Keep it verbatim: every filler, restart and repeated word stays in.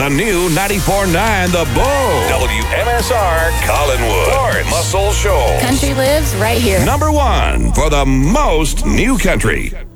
the new ninety-four point nine The Bull. W M S R Collinwood. Lawrence Muscle Shoals. Country lives right here. Number one for the most new country.